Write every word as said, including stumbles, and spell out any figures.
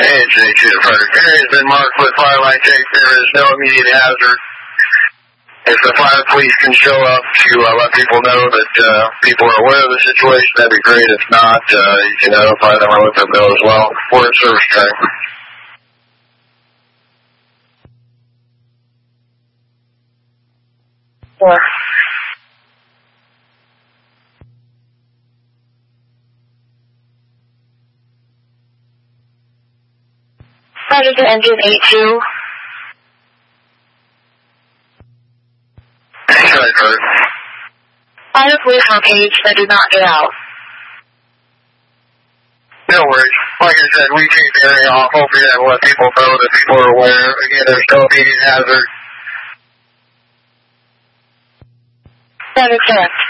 Hey, J two to Frederick. Area has been marked with fire line tape. There is no immediate hazard. If the fire police can show up to uh, let people know that uh, people are aware of the situation, that'd be great. If not, uh, you can notify them or let them know as well. We're in service train. Four. Predator engine eight two. Sorry, Kurt. Find a police on page that did not get out. No worries. Like I said, we take the area off. Hopefully that will let people know that people are aware. Again, there's no immediate hazard. That is correct.